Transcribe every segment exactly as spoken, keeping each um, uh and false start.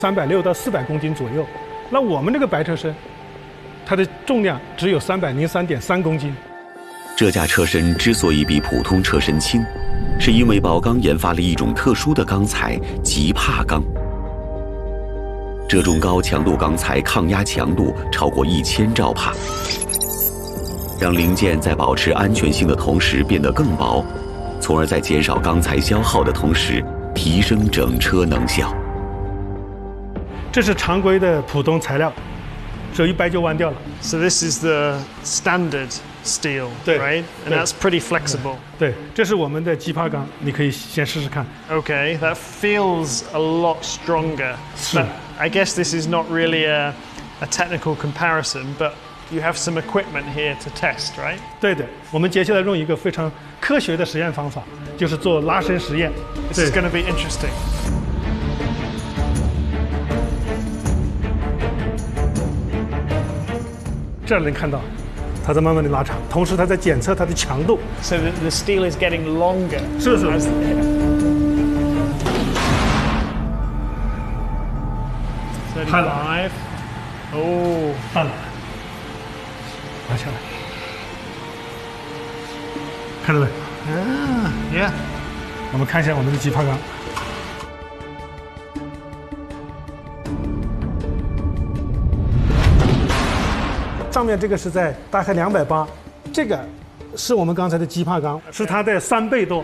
三百六到四百公斤左右。那我们这个白车身，它的重量只有三百零三点三公斤。 这架车身之所以比普通车身轻，是因为宝钢研发了一种特殊的钢材——极帕钢。这种高强度钢材抗压强度超过一千兆帕，让零件在保持安全性的同时变得更薄，从而在减少钢材消耗的同时提升整车能效。 这是常规的普通材料，手一掰就弯掉了。 So this is the standard steel, right? And that's pretty flexible. 对，这是我们的极帕钢，你可以先试试看。 Okay, that feels a lot stronger. But I guess this is not really a, a technical comparison, but you have some equipment here to test, right? 对的，我们接下来用一个非常科学的实验方法，就是做拉伸实验。 This is going to be interesting. 这儿能看到，它在慢慢的拉长，同时它在检测它的强度。 So the, the steel is getting longer. 是是。 as the, thirty-five. Oh, 淡了，拿下来，看到没？ ah, yeah. 我们看一下我们的极帕钢。 上面这个是在大概两百八，这个是我们刚才的极帕钢，是它的三倍多。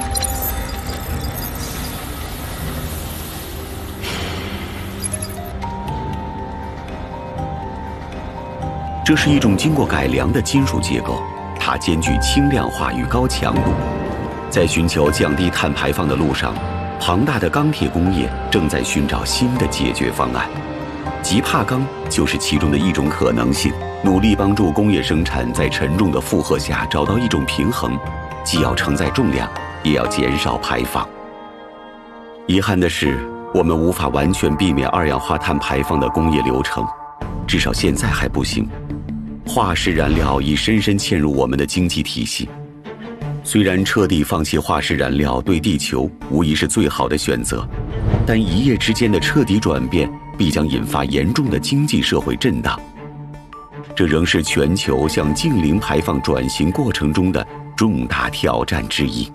这是一种经过改良的金属结构，它兼具轻量化与高强度。在寻求降低碳排放的路上，庞大的钢铁工业正在寻找新的解决方案。极帕钢就是其中的一种可能性。 努力帮助工业生产在沉重的负荷下找到一种平衡，既要承载重量，也要减少排放。遗憾的是，我们无法完全避免二氧化碳排放的工业流程，至少现在还不行。化石燃料已深深嵌入我们的经济体系。虽然彻底放弃化石燃料对地球无疑是最好的选择，但一夜之间的彻底转变必将引发严重的经济社会震荡。 这仍是全球向净零排放转型过程中的重大挑战之一。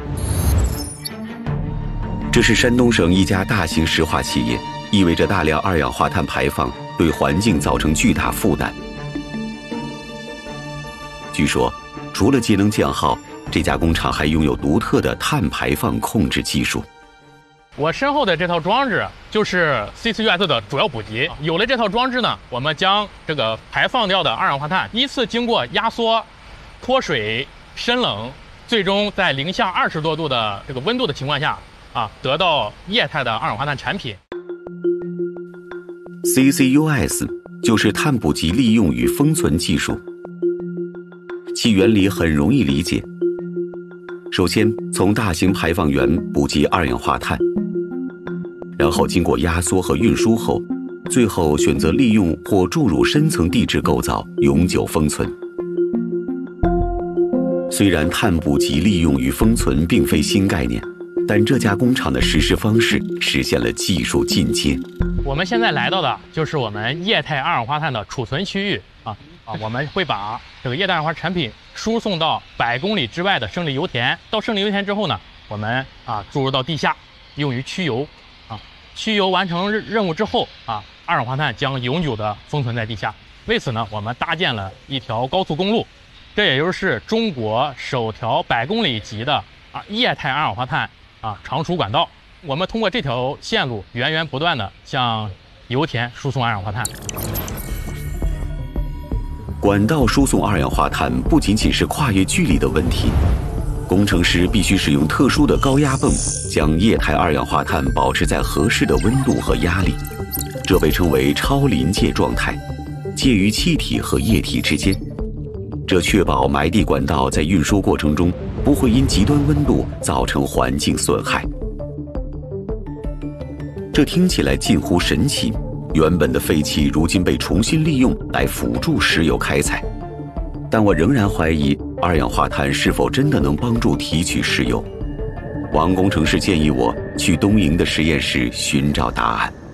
这是山东省一家大型石化企业，意味着大量二氧化碳排放对环境造成巨大负担。据说，除了节能降耗，这家工厂还拥有独特的碳排放控制技术。 我身后的这套装置就是 C C U S 的主要补给。有了这套装置呢，我们将这个排放掉的二氧化碳依次经过压缩、脱水、深冷，最终在零下二十多度的这个温度的情况下，啊，得到液态的二氧化碳产品。 C C U S 就是碳捕集利用与封存技术，其原理很容易理解。首先，从大型排放源捕集二氧化碳。 然后经过压缩和运输后，最后选择利用或注入深层地质构造永久封存。虽然碳捕集利用与封存并非新概念，但这家工厂的实施方式实现了技术进阶。 我们现在来到的就是我们液态二氧化碳的储存区域啊啊！我们会把这个液态二氧化产品输送到百公里之外的胜利油田。到胜利油田之后呢，我们啊注入到地下，用于驱油。 驱油完成任务之后啊，二氧化碳将永久的封存在地下。为此呢，我们搭建了一条高速公路，这也就是中国首条百公里级的啊液态二氧化碳啊长储管道。我们通过这条线路源源不断的向油田输送二氧化碳。 管道输送二氧化碳不仅仅是跨越距离的问题。 工程师必须使用特殊的高压泵，将液态二氧化碳保持在合适的温度和压力，这被称为超临界状态，介于气体和液体之间。这确保埋地管道在运输过程中不会因极端温度造成环境损害。这听起来近乎神奇，原本的废气如今被重新利用来辅助石油开采，但我仍然怀疑。 二氧化碳是否真的能帮助提取石油？王工程师建议我去东营的实验室寻找答案。